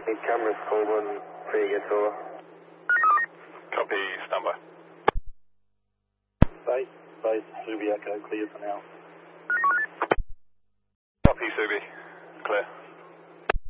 Need cameras, Coleman, 3 gets over. Copy, standby. Base, Subi Echo, clear for now. Copy, Subi. Clear.